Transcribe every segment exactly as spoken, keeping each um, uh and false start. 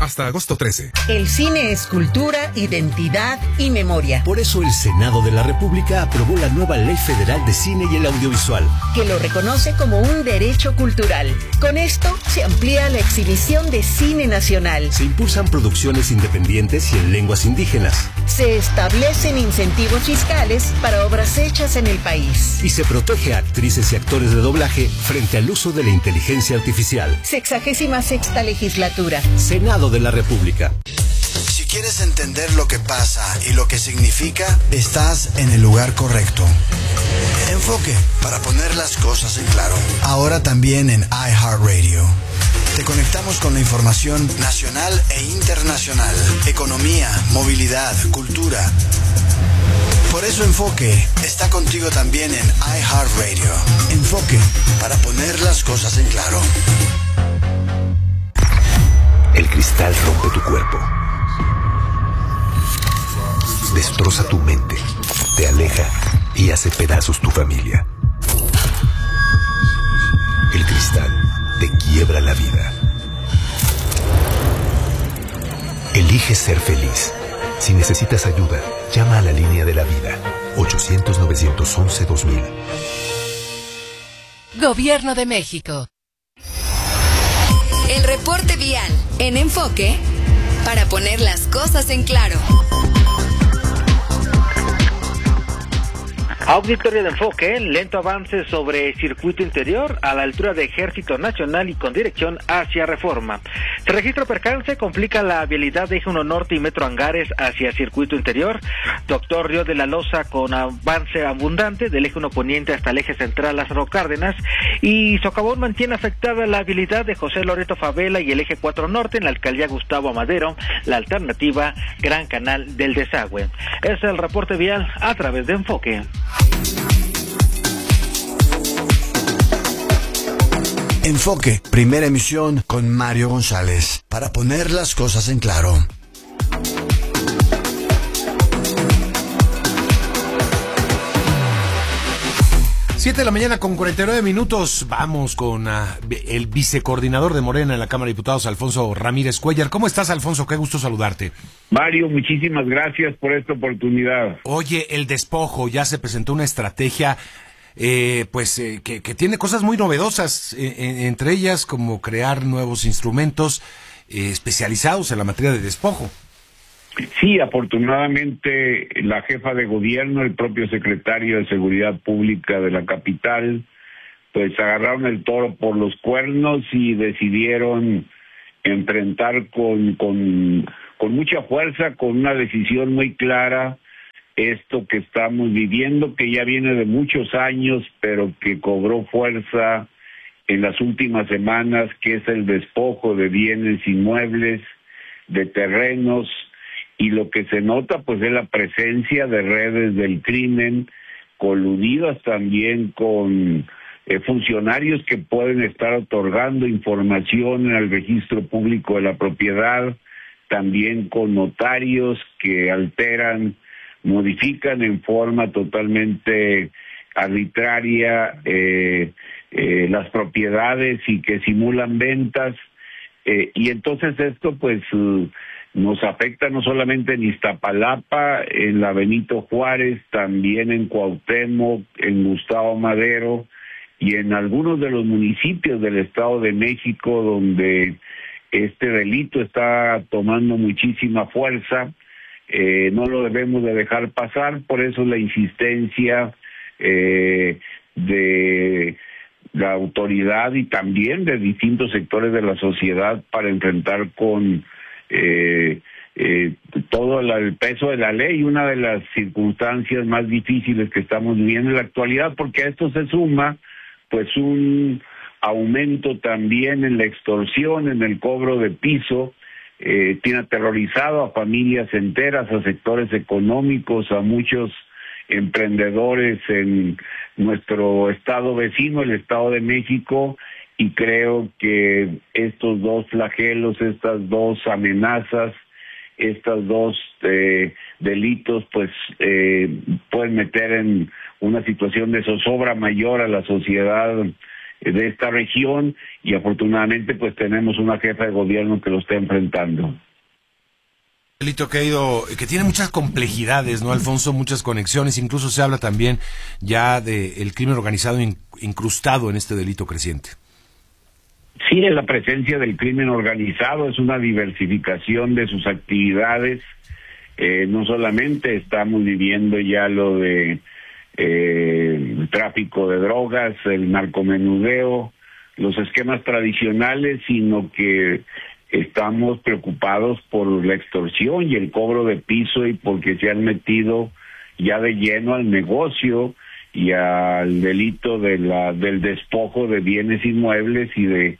hasta agosto trece. El cine es cultura, identidad y memoria. Por eso el Senado de la República aprobó la nueva Ley Federal de Cine y el Audiovisual, que lo reconoce como un derecho cultural. Con esto se amplía la exhibición de cine nacional. Se impulsan producciones independientes y en lenguas indígenas. Se establecen incentivos fiscales para obras hechas en el país. Y se protege a actrices y actores de doblaje frente al uso de la inteligencia artificial. Sexagésima sexta legislatura. Senado de la República. Si quieres entender lo que pasa y lo que significa, estás en el lugar correcto. Enfoque, para poner las cosas en claro. Ahora también en iHeartRadio. Te conectamos con la información nacional e internacional, economía, movilidad, cultura. Por eso Enfoque está contigo también en iHeartRadio. Enfoque, para poner las cosas en claro. El cristal rompe tu cuerpo, destroza tu mente, te aleja y hace pedazos tu familia. El cristal te quiebra la vida. Elige ser feliz. Si necesitas ayuda, llama a la línea de la vida. ochocientos, novecientos once, dos mil. Gobierno de México. El reporte vial en Enfoque, para poner las cosas en claro. Auditorio de Enfoque, lento avance sobre circuito interior a la altura de Ejército Nacional y con dirección hacia Reforma. Se registra percance, complica la vialidad de Eje uno Norte y Metro Angares hacia circuito interior. Doctor Río de la Loza con avance abundante del Eje uno Poniente hasta el Eje Central Lázaro Cárdenas. Y Socavón mantiene afectada la vialidad de José Loreto Favela y el Eje cuatro Norte en la Alcaldía Gustavo Amadero, la alternativa Gran Canal del Desagüe. Es el reporte vial a través de Enfoque. Enfoque, primera emisión con Mario González, para poner las cosas en claro. Siete de la mañana con cuarenta y nueve minutos. Vamos con uh, el vicecoordinador de Morena en la Cámara de Diputados, Alfonso Ramírez Cuellar. ¿Cómo estás, Alfonso? Qué gusto saludarte. Mario, muchísimas gracias por esta oportunidad. Oye, el despojo, ya se presentó una estrategia eh, pues eh, que, que tiene cosas muy novedosas, eh, entre ellas como crear nuevos instrumentos eh, especializados en la materia de despojo. Sí, afortunadamente la jefa de gobierno, el propio secretario de Seguridad Pública de la capital, pues agarraron el toro por los cuernos y decidieron enfrentar con, con, con mucha fuerza, con una decisión muy clara, esto que estamos viviendo, que ya viene de muchos años, pero que cobró fuerza en las últimas semanas, que es el despojo de bienes inmuebles, de terrenos. Y lo que se nota pues es la presencia de redes del crimen, coludidas también con eh, funcionarios que pueden estar otorgando información al registro público de la propiedad, también con notarios que alteran, modifican en forma totalmente arbitraria eh, eh, las propiedades y que simulan ventas. Eh, y entonces esto pues... Uh, nos afecta no solamente en Iztapalapa, en la Benito Juárez, también en Cuauhtémoc, en Gustavo Madero y en algunos de los municipios del Estado de México donde este delito está tomando muchísima fuerza. Eh, no lo debemos de dejar pasar, por eso la insistencia eh, de la autoridad y también de distintos sectores de la sociedad para enfrentar con Eh, eh, todo la, el peso de la ley, una de las circunstancias más difíciles que estamos viviendo en la actualidad, porque a esto se suma pues un aumento también en la extorsión, en el cobro de piso, eh, tiene aterrorizado a familias enteras, a sectores económicos, a muchos emprendedores en nuestro estado vecino, el Estado de México. Y creo que estos dos flagelos, estas dos amenazas, estos dos eh, delitos, pues eh, pueden meter en una situación de zozobra mayor a la sociedad de esta región, y afortunadamente pues tenemos una jefa de gobierno que lo está enfrentando. Delito que ha ido, que tiene muchas complejidades, ¿no, Alfonso? Muchas conexiones, incluso se habla también ya de el crimen organizado in, incrustado en este delito creciente. Sí, la presencia del crimen organizado es una diversificación de sus actividades. Eh, no solamente estamos viviendo ya lo de eh, el tráfico de drogas, el narcomenudeo, los esquemas tradicionales, sino que estamos preocupados por la extorsión y el cobro de piso, y porque se han metido ya de lleno al negocio y al delito de la del despojo de bienes inmuebles y de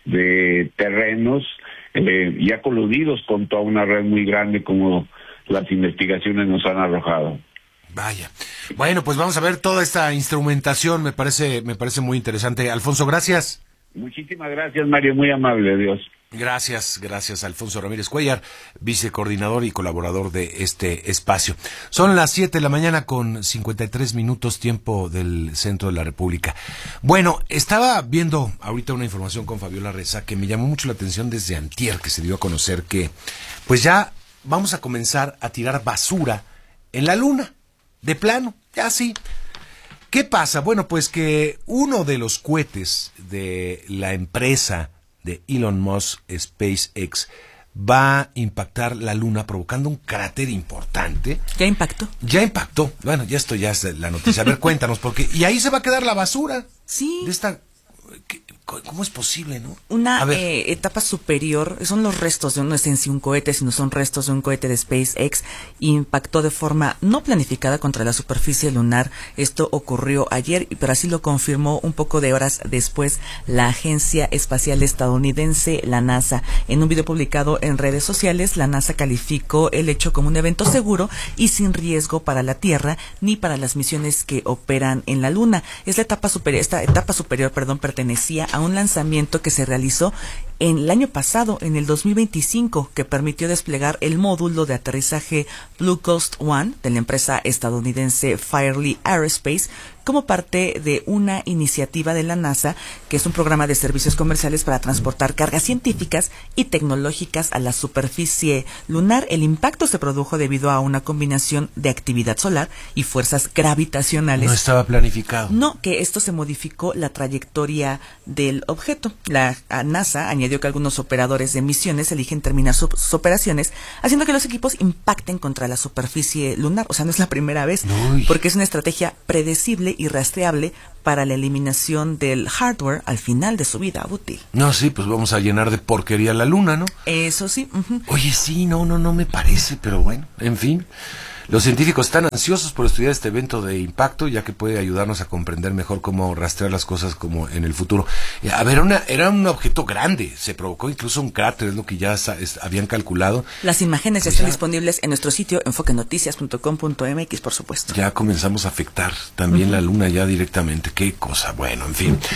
de terrenos, eh, ya coludidos con toda una red muy grande, como las investigaciones nos han arrojado. Vaya. Bueno, pues vamos a ver toda esta instrumentación, me parece me parece muy interesante. Alfonso, gracias. Muchísimas gracias, Mario, muy amable, adiós. Gracias, gracias Alfonso Ramírez Cuellar, vicecoordinador y colaborador de este espacio. Son las siete de la mañana con cincuenta y tres minutos, tiempo del centro de la República. Bueno, estaba viendo ahorita una información con Fabiola Reza que me llamó mucho la atención desde antier, que se dio a conocer que pues ya vamos a comenzar a tirar basura en la luna, de plano, ya sí. ¿Qué pasa? Bueno, pues que uno de los cohetes de la empresa de Elon Musk, SpaceX, va a impactar la luna provocando un cráter importante. ¿Ya impactó? Ya impactó. Bueno, ya esto ya es la noticia. A ver, cuéntanos, porque y ahí se va a quedar la basura. Sí. De esta, ¿cómo es posible, no? Una eh, etapa superior, son los restos de un, no es en sí un cohete, sino son restos de un cohete de SpaceX, impactó de forma no planificada contra la superficie lunar. Esto ocurrió ayer, pero así lo confirmó un poco de horas después la Agencia Espacial Estadounidense, la NASA. En un video publicado en redes sociales, la NASA calificó el hecho como un evento seguro y sin riesgo para la Tierra ni para las misiones que operan en la Luna. Es la etapa superior, esta etapa superior, perdón, pertenecía a un lanzamiento que se realizó en el año pasado, en el dos mil veinticinco, que permitió desplegar el módulo de aterrizaje Blue Ghost One de la empresa estadounidense Firely Aerospace, como parte de una iniciativa de la NASA, que es un programa de servicios comerciales para transportar cargas científicas y tecnológicas a la superficie lunar. El impacto se produjo debido a una combinación de actividad solar y fuerzas gravitacionales. No estaba planificado. No, que esto se modificó la trayectoria del objeto. La NASA añadió que algunos operadores de misiones eligen terminar sus operaciones haciendo que los equipos impacten contra la superficie lunar. O sea, no es la primera vez, Uy. porque es una estrategia predecible y rastreable para la eliminación del hardware al final de su vida útil. No, sí, pues vamos a llenar de porquería la luna, ¿no? Eso sí. Uh-huh. Oye, sí, no, no, no me parece, pero bueno, en fin. Los científicos están ansiosos por estudiar este evento de impacto, ya que puede ayudarnos a comprender mejor cómo rastrear las cosas como en el futuro. A ver, una, era un objeto grande, se provocó incluso un cráter, es lo que ya sa- es, habían calculado. Las imágenes Pues están ya, disponibles en nuestro sitio enfoque noticias punto com punto m x, por supuesto. Ya comenzamos a afectar también uh-huh. la luna ya directamente. Qué cosa, bueno, en fin.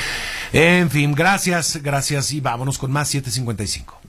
En fin, gracias, gracias y vámonos con más siete cincuenta y cinco.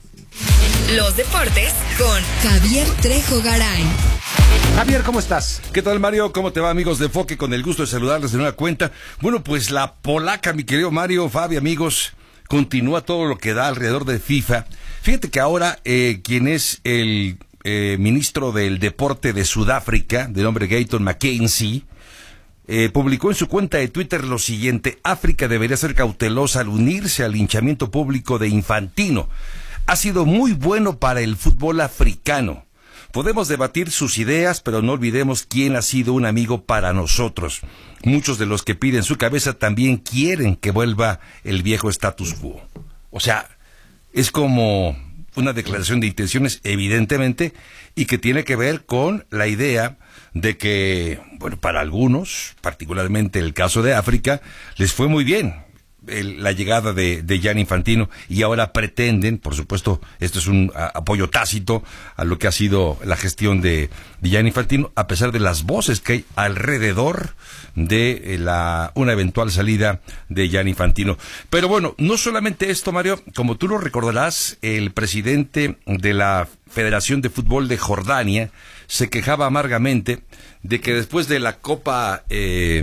Los deportes con Javier Trejo Garay. Javier, ¿cómo estás? ¿Qué tal, Mario? ¿Cómo te va, amigos de Enfoque? Con el gusto de saludarles de nueva cuenta. Bueno, pues la polaca, mi querido Mario, Fabi, amigos, continúa todo lo que da alrededor de FIFA. Fíjate que ahora eh, quien es el eh, ministro del deporte de Sudáfrica, de nombre Gayton Mackenzie, eh, publicó en su cuenta de Twitter lo siguiente: África debería ser cautelosa al unirse al linchamiento público de Infantino. Ha sido muy bueno para el fútbol africano. Podemos debatir sus ideas, pero no olvidemos quién ha sido un amigo para nosotros. Muchos de los que piden su cabeza también quieren que vuelva el viejo status quo. O sea, es como una declaración de intenciones, evidentemente, y que tiene que ver con la idea de que, bueno, para algunos, particularmente el caso de África, les fue muy bien el, la llegada de, de Gianni Infantino, y ahora pretenden, por supuesto, esto es un a, apoyo tácito a lo que ha sido la gestión de, de Gianni Infantino, a pesar de las voces que hay alrededor de eh, la una eventual salida de Gianni Infantino. Pero bueno, no solamente esto, Mario, como tú lo recordarás, el presidente de la Federación de Fútbol de Jordania se quejaba amargamente de que después de la Copa eh,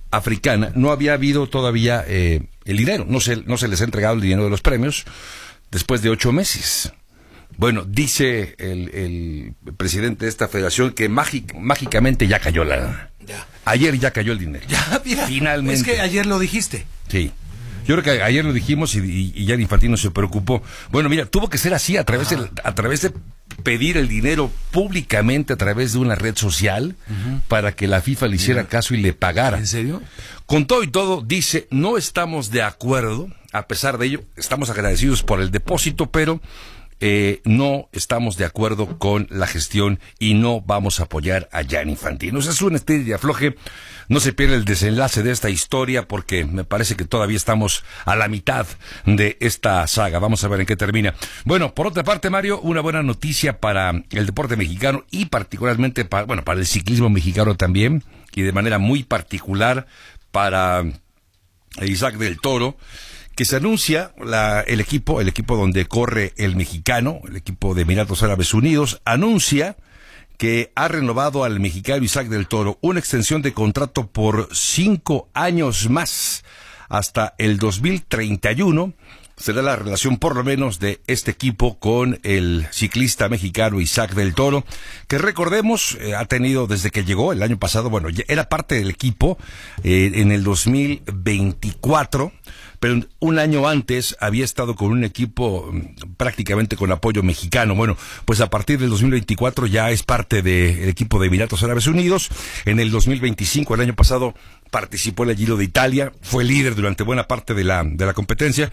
africana no había habido todavía eh, el dinero, no se, no se les ha entregado el dinero de los premios después de ocho meses. Bueno, dice el, el presidente de esta federación que mágic, mágicamente ya cayó la lana. Ya. Ayer ya cayó el dinero. Ya, mira, finalmente. Es que ayer lo dijiste. Sí. Yo creo que ayer lo dijimos y, y, y Gianni Infantino se preocupó. Bueno, mira, tuvo que ser así a través, de, a través de pedir el dinero públicamente a través de una red social uh-huh. para que la FIFA le hiciera mira. caso y le pagara. ¿En serio? Con todo y todo, dice, no estamos de acuerdo, a pesar de ello, estamos agradecidos por el depósito, pero eh, no estamos de acuerdo con la gestión y no vamos a apoyar a Gianni Infantino. O sea, es un estilo de afloje. No se pierde el desenlace de esta historia porque me parece que todavía estamos a la mitad de esta saga. Vamos a ver en qué termina. Bueno, por otra parte, Mario, una buena noticia para el deporte mexicano y particularmente para, bueno, para el ciclismo mexicano también y de manera muy particular para Isaac del Toro, que se anuncia la, el equipo, el equipo donde corre el mexicano, el equipo de Emiratos Árabes Unidos, anuncia que ha renovado al mexicano Isaac del Toro una extensión de contrato por cinco años más, hasta el dos mil treinta y uno. Será la relación por lo menos de este equipo con el ciclista mexicano Isaac del Toro, que recordemos eh, ha tenido desde que llegó el año pasado, bueno, ya era parte del equipo eh, en el dos mil veinticuatro, pero un año antes había estado con un equipo prácticamente con apoyo mexicano. Bueno, pues a partir del dos mil veinticuatro ya es parte del equipo de Emiratos Árabes Unidos. En el dos mil veinticinco, el año pasado, participó en el Giro de Italia, fue líder durante buena parte de la, de la competencia.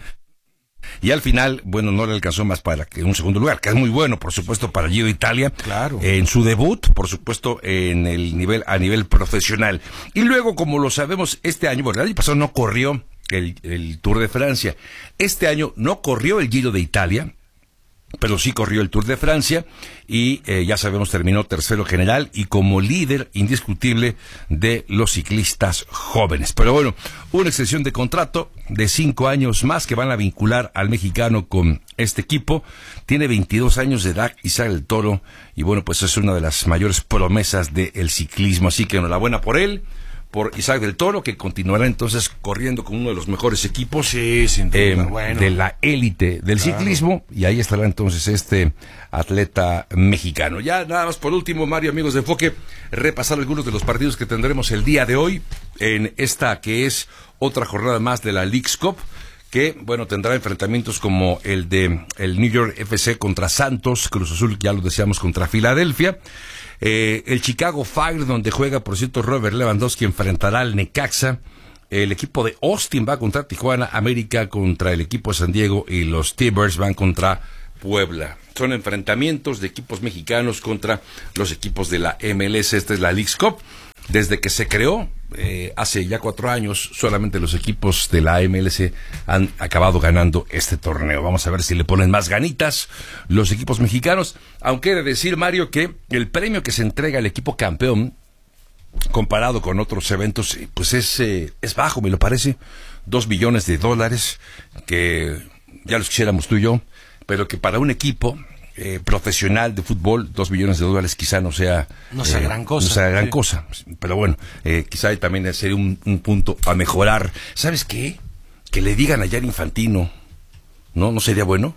Y al final, bueno, no le alcanzó más para que un segundo lugar, que es muy bueno, por supuesto, para Giro de Italia. Claro. En su debut, por supuesto, en el nivel, a nivel profesional. Y luego, como lo sabemos, este año, bueno, el año pasado no corrió el, el Tour de Francia. Este año no corrió el Giro de Italia, pero sí corrió el Tour de Francia y eh, ya sabemos, terminó tercero general y como líder indiscutible de los ciclistas jóvenes. Pero bueno, una extensión de contrato de cinco años más que van a vincular al mexicano con este equipo. Tiene veintidós años de edad Isaac del Toro y bueno, pues es una de las mayores promesas del ciclismo, así que enhorabuena por él, por Isaac del Toro, que continuará entonces corriendo con uno de los mejores equipos sí, sin duda, eh, bueno. de la élite del claro. ciclismo, y ahí estará entonces este atleta mexicano. Ya nada más por último, Mario, amigos de Enfoque, repasar algunos de los partidos que tendremos el día de hoy en esta que es otra jornada más de la Leagues Cup, que, bueno, tendrá enfrentamientos como el de el New York F C contra Santos, Cruz Azul, ya lo decíamos, contra Filadelfia. Eh, el Chicago Fire, donde juega, por cierto, Robert Lewandowski, enfrentará al Necaxa. El equipo de Austin va contra Tijuana, América contra el equipo de San Diego y los Timbers van contra Puebla. Son enfrentamientos de equipos mexicanos contra los equipos de la M L S. Esta es la Leagues Cup. Desde que se creó, eh, hace ya cuatro años, solamente los equipos de la M L S han acabado ganando este torneo. Vamos a ver si le ponen más ganitas los equipos mexicanos. Aunque he de decir, Mario, que el premio que se entrega al equipo campeón, comparado con otros eventos, pues es, eh, es bajo, me lo parece. Dos millones de dólares, que ya los quisiéramos tú y yo, pero que para un equipo Eh, profesional de fútbol, dos millones de dólares quizá no sea no sea eh, gran cosa, no sea gran sí. cosa, pero bueno, eh, quizá también sería un, un punto a mejorar. ¿Sabes qué? Que le digan a Gianni Infantino, ¿no? ¿No sería bueno?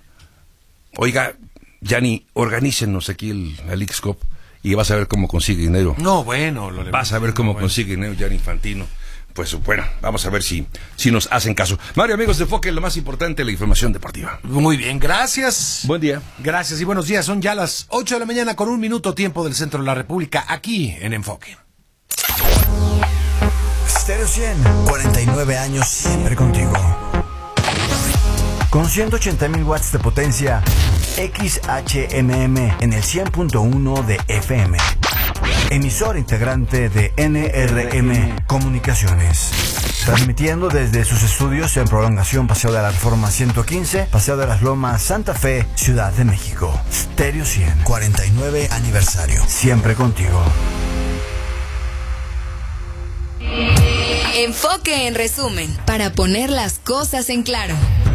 Oiga, Gianni, organícenos aquí el, la Leagues Cup y vas a ver cómo consigue dinero. No, bueno. Lo vas a ver cómo bueno. consigue dinero Gianni Infantino. Pues bueno, vamos a ver si, si nos hacen caso. Mario, amigos de Enfoque, lo más importante, la información deportiva. Muy bien, gracias. Buen día. Gracias y buenos días. Son ya las ocho de la mañana con un minuto tiempo del centro de la República, aquí en Enfoque. Stereo cien, cuarenta y nueve años siempre contigo. Con ciento ochenta mil watts de potencia, X H M M en el cien punto uno de F M. Emisor integrante de N R M Comunicaciones. Transmitiendo desde sus estudios en Prolongación Paseo de la Reforma ciento quince, Paseo de las Lomas, Santa Fe, Ciudad de México. Stereo cien, cuarenta y nueve aniversario. Siempre contigo. Enfoque en resumen, para poner las cosas en claro.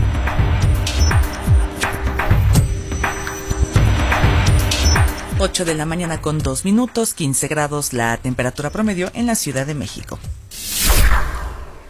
ocho de la mañana con dos minutos, quince grados la temperatura promedio en la Ciudad de México.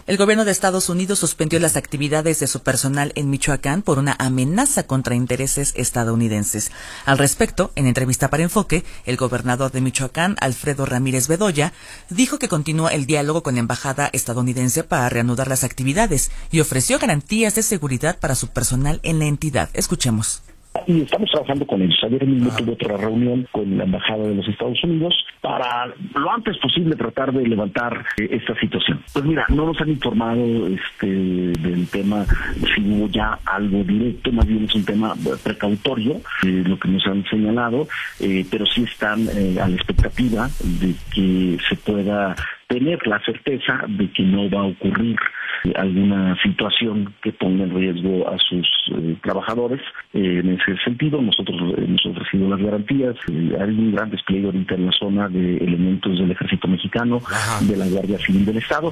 El gobierno de Estados Unidos suspendió las actividades de su personal en Michoacán por una amenaza contra intereses estadounidenses. Al respecto, en entrevista para Enfoque, el gobernador de Michoacán, Alfredo Ramírez Bedoya, dijo que continúa el diálogo con la embajada estadounidense para reanudar las actividades y ofreció garantías de seguridad para su personal en la entidad. Escuchemos. Y estamos trabajando con ellos. Ayer mismo tuve otra reunión con la Embajada de los Estados Unidos para lo antes posible tratar de levantar eh, esta situación. Pues mira, no nos han informado este del tema, si hubo ya algo directo, más bien es un tema precautorio, eh, lo que nos han señalado, eh, pero sí están eh, a la expectativa de que se pueda tener la certeza de que no va a ocurrir alguna situación que ponga en riesgo a sus eh, trabajadores. Eh, en ese sentido, nosotros hemos ofrecido las garantías. Eh, hay un gran despliegue ahorita en la zona de elementos del Ejército Mexicano, Ajá. de la Guardia Civil del Estado.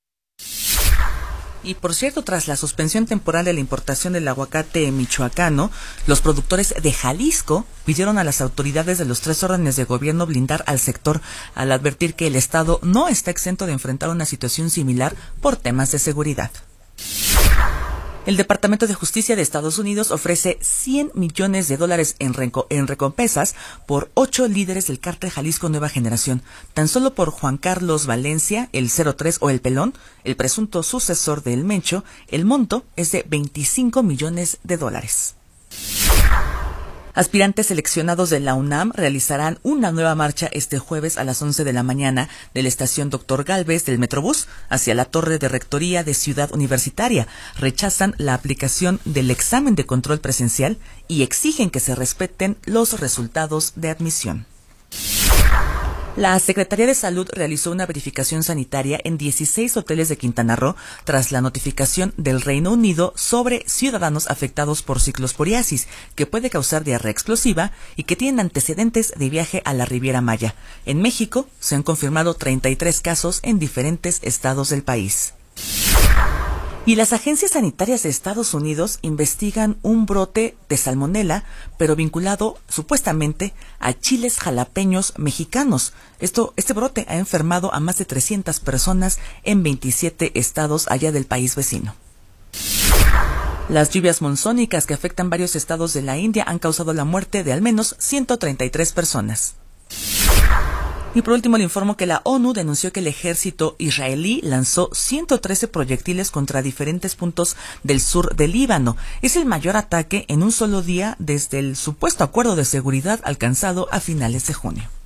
Y por cierto, tras la suspensión temporal de la importación del aguacate michoacano, los productores de Jalisco pidieron a las autoridades de los tres órdenes de gobierno blindar al sector al advertir que el Estado no está exento de enfrentar una situación similar por temas de seguridad. El Departamento de Justicia de Estados Unidos ofrece cien millones de dólares en, renco- en recompensas por ocho líderes del cártel Jalisco Nueva Generación. Tan solo por Juan Carlos Valencia, el cero tres o el Pelón, el presunto sucesor de El Mencho, el monto es de veinticinco millones de dólares. Aspirantes seleccionados de la UNAM realizarán una nueva marcha este jueves a las once de la mañana de la estación Doctor Gálvez del Metrobús hacia la torre de rectoría de Ciudad Universitaria. Rechazan la aplicación del examen de control presencial y exigen que se respeten los resultados de admisión. La Secretaría de Salud realizó una verificación sanitaria en dieciséis hoteles de Quintana Roo tras la notificación del Reino Unido sobre ciudadanos afectados por ciclosporiasis, que puede causar diarrea explosiva y que tienen antecedentes de viaje a la Riviera Maya. En México se han confirmado treinta y tres casos en diferentes estados del país. Y las agencias sanitarias de Estados Unidos investigan un brote de salmonela, pero vinculado supuestamente a chiles jalapeños mexicanos. Esto, este brote ha enfermado a más de trescientas personas en veintisiete estados allá del país vecino. Las lluvias monzónicas que afectan varios estados de la India han causado la muerte de al menos ciento treinta y tres personas. Y por último le informo que la ONU denunció que el ejército israelí lanzó ciento trece proyectiles contra diferentes puntos del sur del Líbano. Es el mayor ataque en un solo día desde el supuesto acuerdo de seguridad alcanzado a finales de junio.